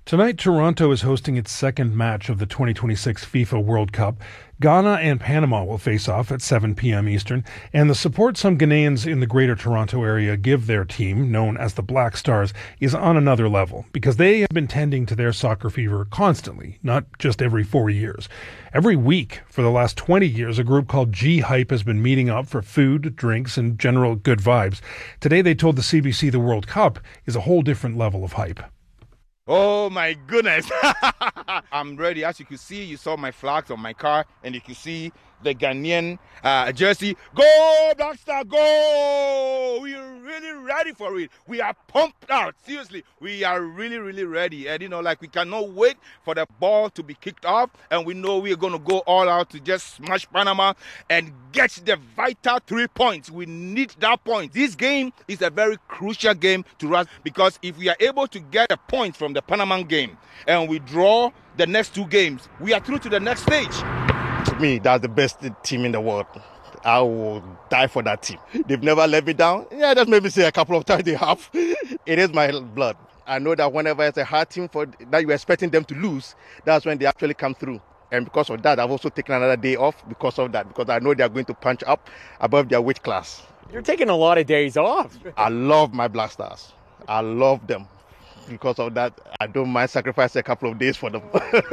Tonight, Toronto is hosting its second match of the 2026 FIFA World Cup. Ghana and Panama will face off at 7 p.m. Eastern, and the support some Ghanaians in the Greater Toronto area give their team, known as the Black Stars, is on another level, because they have been tending to their soccer fever constantly, not just every 4 years. Every week for the last 20 years, a group called G-Hype has been meeting up for food, drinks, and general good vibes. Today they told the CBC the World Cup is a whole different level of hype. Oh my goodness. I'm ready. As you can see, you saw my flags on my car, and you can see the Ghanaian jersey. Go, Black Star, go! We are really ready for it. We are pumped out. Seriously, we are really, really ready. And, we cannot wait for the ball to be kicked off. And we know we are going to go all out to just smash Panama and get the vital 3 points. We need that point. This game is a very crucial game to us, because if we are able to get a point from the Panama game and we draw the next 2 games, we are through to the next stage. To me, that's the best team in the world. I will die for that team. They've never let me down. Yeah, just maybe say a couple of times they have. It is my blood. I know that whenever it's a hard team that you're expecting them to lose, that's when they actually come through. And because of that, I've also taken another day off because of that, because I know they're going to punch up above their weight class. You're taking a lot of days off. I love my Black Stars. I love them. Because of that, I don't mind sacrificing a couple of days for them.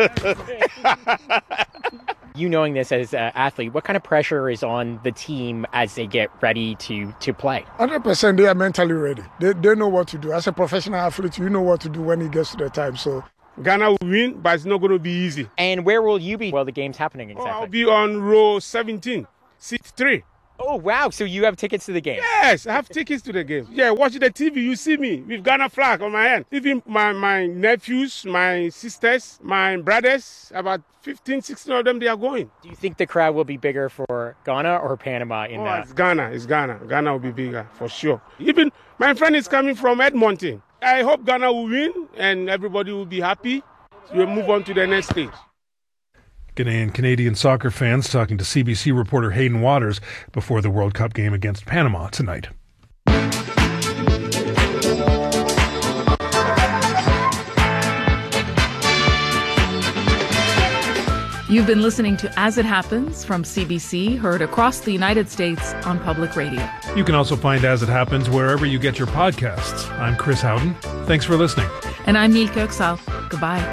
You knowing this as an athlete, what kind of pressure is on the team as they get ready to play? 100% they are mentally ready. They know what to do. As a professional athlete, you know what to do when it gets to the time. So Ghana will win, but it's not going to be easy. And where will you be while the game's happening exactly? I'll be on row 17, seat 3. Oh, wow. So you have tickets to the game? Yes, I have tickets to the game. Yeah, watching the TV, you see me with Ghana flag on my hand. Even my nephews, my sisters, my brothers, about 15, 16 of them, they are going. Do you think the crowd will be bigger for Ghana or Panama in that? It's Ghana. Ghana will be bigger, for sure. Even my friend is coming from Edmonton. I hope Ghana will win and everybody will be happy. We'll move on to the next stage. Ghanaian Canadian soccer fans talking to CBC reporter Hayden Waters before the World Cup game against Panama tonight. You've been listening to As It Happens from CBC, heard across the United States on public radio. You can also find As It Happens wherever you get your podcasts. I'm Chris Howden. Thanks for listening. And I'm Nilke Oksal. Goodbye.